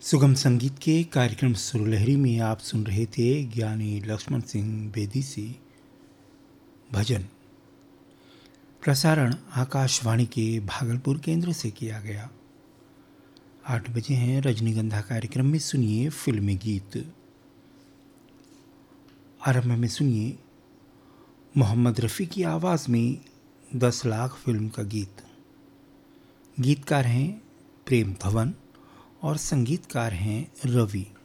सुगम संगीत के कार्यक्रम सुरलहरी में आप सुन रहे थे ज्ञानी लक्ष्मण सिंह बेदी से भजन। प्रसारण आकाशवाणी के भागलपुर केंद्र से किया गया। 8 बजे हैं रजनीगंधा कार्यक्रम में सुनिए फिल्मी गीत। आरंभ में सुनिए मोहम्मद रफ़ी की आवाज़ में 10 लाख फिल्म का गीत। गीतकार हैं प्रेम भवन और संगीतकार हैं रवि।